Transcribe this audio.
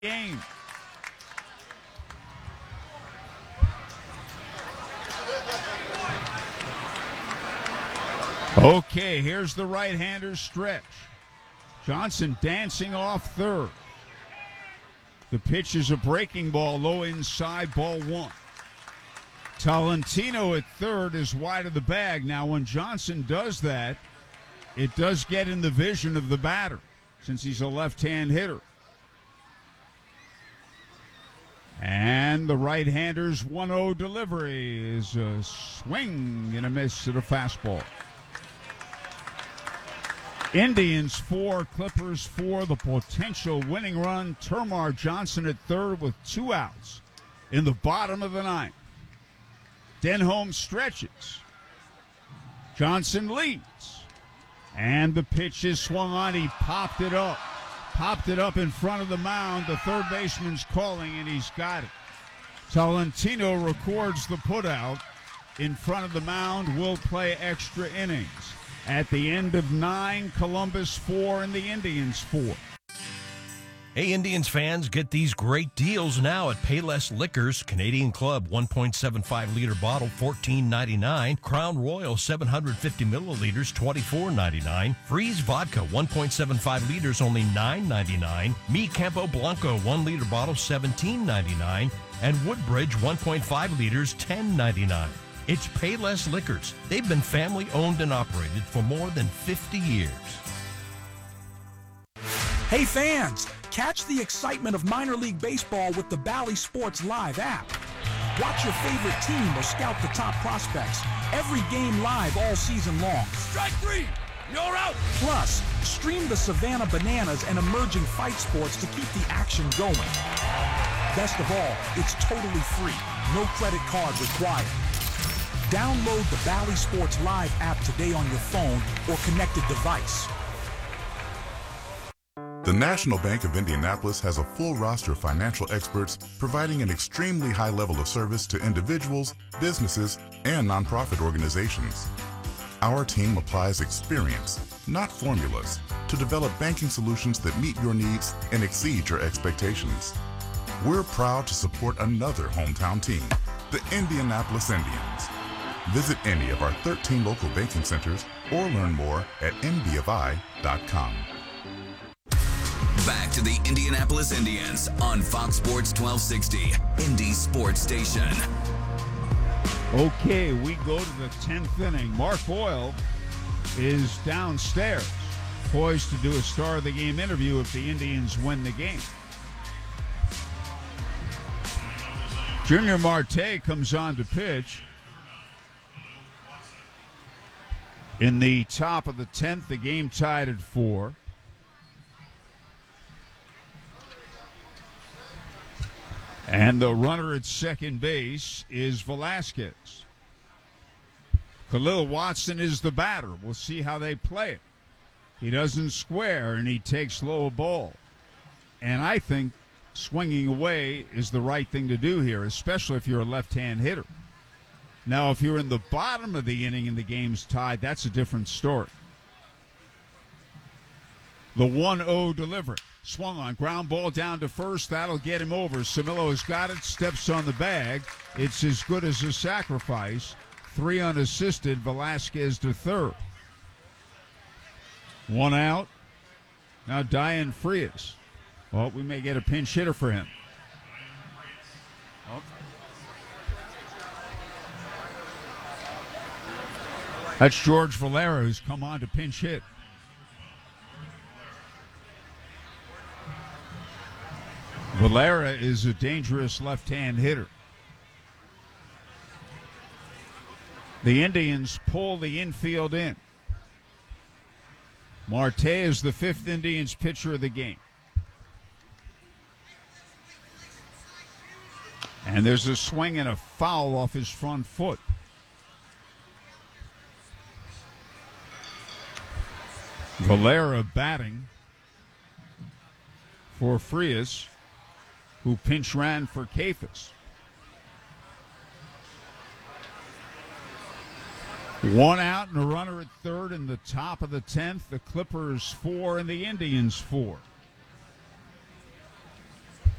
game. Okay, here's the right-hander's stretch. Johnson dancing off third. The pitch is a breaking ball, low inside, ball one. Tolentino at third is wide of the bag. Now, when Johnson does that, it does get in the vision of the batter since he's a left-hand hitter. And the right-hander's 1-0 delivery is a swing and a miss at a fastball. Indians 4, Clippers 4. The potential winning run. Termarr Johnson at third with 2 outs in the bottom of the ninth. Denholm stretches. Johnson leads. And the pitch is swung on. He popped it up. Popped it up in front of the mound. The third baseman's calling, and he's got it. Tolentino records the putout in front of the mound. Will play extra innings. At the end of 9, Columbus 4 and the Indians 4. Hey, Indians fans, get these great deals now at Payless Liquors. Canadian Club 1.75-liter bottle, $14.99. Crown Royal 750 milliliters, $24.99. Freeze Vodka 1.75 liters, only $9.99. Mi Campo Blanco 1-liter bottle, $17.99. And Woodbridge 1.5 liters, $10.99. It's Payless Liquors. They've been family owned and operated for more than 50 years. Hey fans, catch the excitement of minor league baseball with the Bally Sports Live app. Watch your favorite team or scout the top prospects. Every game live all season long. Strike 3, you're out. Plus, stream the Savannah Bananas and emerging fight sports to keep the action going. Best of all, it's totally free. No credit card required. Download the Bally Sports Live app today on your phone or connected device. The National Bank of Indianapolis has a full roster of financial experts providing an extremely high level of service to individuals, businesses, and nonprofit organizations. Our team applies experience, not formulas, to develop banking solutions that meet your needs and exceed your expectations. We're proud to support another hometown team, the Indianapolis Indians. Visit any of our 13 local banking centers or learn more at ndfi.com. Back to the Indianapolis Indians on Fox Sports 1260, Indy Sports Station. Okay, we go to the 10th inning. Mark Boyle is downstairs, poised to do a star of the game interview if the Indians win the game. Junior Marte comes on to pitch. In the top of the 10th, the game tied at 4. And the runner at second base is Velasquez. Khalil Watson is the batter. We'll see how they play it. He doesn't square, and he takes low ball. And I think swinging away is the right thing to do here, especially if you're a left-hand hitter. Now, if you're in the bottom of the inning and the game's tied, that's a different story. The 1-0 delivery. Swung on, ground ball down to first. That'll get him over. Samillo's got it, steps on the bag. It's as good as a sacrifice. 3 unassisted, Velasquez to third. 1 out. Now Dayan Frias. Well, we may get a pinch hitter for him. Oh. That's George Valera, who's come on to pinch hit. Valera is a dangerous left-hand hitter. The Indians pull the infield in. Marte is the 5th Indians pitcher of the game. And there's a swing and a foul off his front foot. Valera batting for Frias, who pinch ran for Kefas. 1 out and a runner at third in the top of the 10th. The Clippers 4 and the Indians 4.